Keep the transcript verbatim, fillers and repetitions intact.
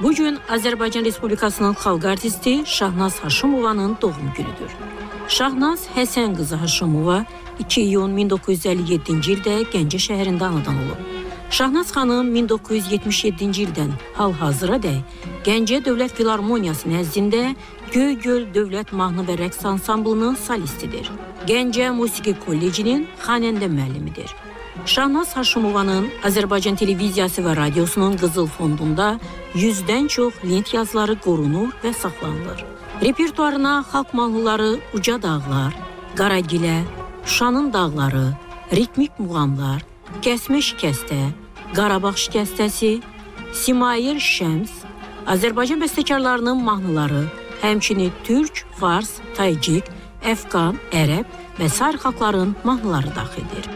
Bugün Azərbaycan Respublikasının xalq artisti Şahnaz Haşimovanın doğum günüdür. Şahnaz Həsən qızı Haşimova iki iyun min doqquz yüz əlli yeddinci ildə Gəncə şəhərində anadan olub. Şahnaz xanım min doqquz yüz yetmiş yeddinci ildən hal-hazıra dək Gəncə Dövlət Filarmoniyası nəzdində Göygöl Dövlət Mahnı və Rəqs Ansamblının solistidir. Gəncə Musiqi Kollecinin xanəndə müəllimidir. Şahnaz Haşimovanın Azərbaycan televiziyası və radiosunun qızıl fondunda yüzdən çox lent yazıları qorunur və saxlanılır. Repertuarına xalq mahnıları Uca Dağlar, Qaragilə, Şuşanın Dağları, ritmik muğamlar, Kəsmə Şikəstə, Qarabağ Şikəstəsi, Simayir Şəms, Azərbaycan bəstəkarlarının mahnıları, həmçinin türk, fars, taycik, əfqan, ərəb və sair xalqların mahnıları daxildir.